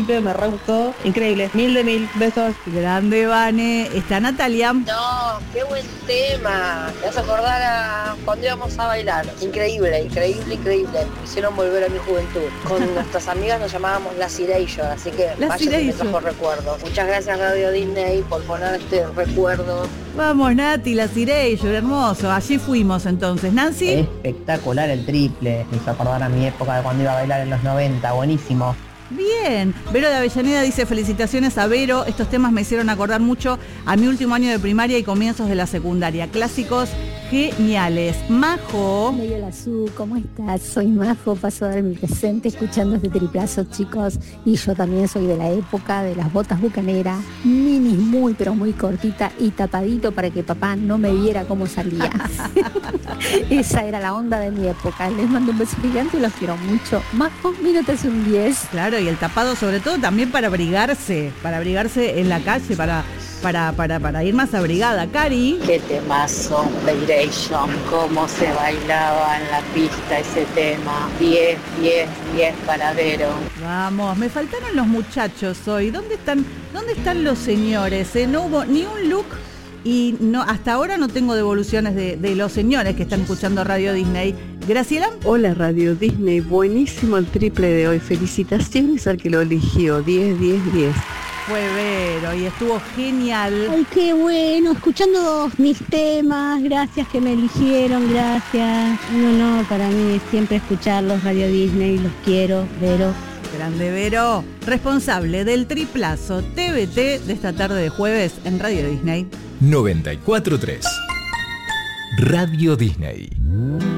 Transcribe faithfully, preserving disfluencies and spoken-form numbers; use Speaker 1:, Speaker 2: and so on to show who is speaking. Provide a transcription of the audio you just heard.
Speaker 1: Me re gustó, increíble, mil de mil besos.
Speaker 2: Grande, Vane. ¿Está Natalia?
Speaker 3: No, qué buen tema. Me vas a acordar a cuando íbamos a bailar. Increíble, increíble, increíble. Me hicieron volver a mi juventud. Con nuestras amigas nos llamábamos Las Ireillo, así que
Speaker 2: Las
Speaker 3: vaya que me
Speaker 2: Ireillo.
Speaker 3: trajo recuerdos. Muchas gracias Radio Disney por poner este recuerdo.
Speaker 2: Vamos, Nati, Las Ireillo, hermoso. Allí fuimos entonces. Nancy.
Speaker 4: Espectacular el triple. Me hizo acordar a mi época de cuando iba a bailar en los noventa. Buenísimo.
Speaker 2: Bien. Vero de Avellaneda dice: felicitaciones a Vero. Estos temas me hicieron acordar mucho a mi último año de primaria y comienzos de la secundaria. Clásicos geniales. Majo.
Speaker 5: Hola, Su, ¿cómo estás? Soy Majo, paso a dar mi presente escuchando este triplazo, chicos. Y yo también soy de la época de las botas bucaneras, minis muy, pero muy cortita y tapadito para que papá no me viera cómo salía. Esa era la onda de mi época. Les mando un beso gigante y los quiero mucho. Majo, mi nota es un diez.
Speaker 2: Claro, y el tapado sobre todo también para abrigarse, para abrigarse en la calle, para... Para, para, para ir más abrigada. Cari.
Speaker 6: Qué temazo, Vibration, cómo se bailaba en la pista ese tema. diez, diez, diez para Vero.
Speaker 2: Vamos, me faltaron los muchachos hoy. ¿Dónde están, dónde están los señores? Eh? No hubo ni un look y no, hasta ahora no tengo devoluciones de, de los señores que están escuchando Radio Disney. Graciela.
Speaker 7: Hola Radio Disney, buenísimo el triple de hoy. Felicitaciones al que lo eligió. diez, diez, diez.
Speaker 2: Fue Vero y estuvo genial.
Speaker 5: Ay, qué bueno, escuchando mis temas, gracias que me eligieron, gracias. No, no, para mí es siempre escucharlos, Radio Disney, los quiero, Vero.
Speaker 2: Grande Vero, responsable del triplazo T V T de esta tarde de jueves en Radio Disney.
Speaker 8: noventa y cuatro punto tres Radio Disney.